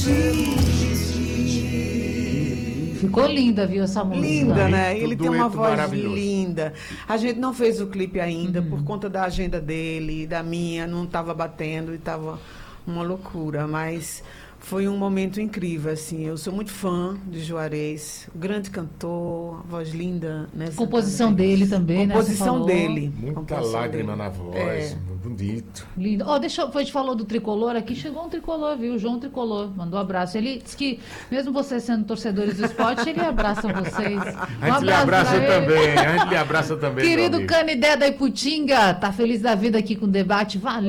Ficou linda, viu, essa música? Linda, né? Ele tem uma voz maravilhoso. linda. A gente não fez o clipe ainda por conta da agenda dele, da minha, não estava batendo e estava uma loucura, mas foi um momento incrível, assim. Eu sou muito fã de Juarez, grande cantor, voz linda, né? Composição dele também, né? Composição dele. Muita Composição lágrima dele. na voz, bonito. Lindo. Ó, a gente falou do Tricolor aqui, chegou um Tricolor, viu? O João Tricolor, mandou um abraço. Ele disse que, mesmo vocês sendo torcedores do esporte, ele abraça vocês. A gente lhe abraça também, a gente lhe abraça também. Querido Canidé da Iputinga, tá feliz da vida aqui com o debate, valeu.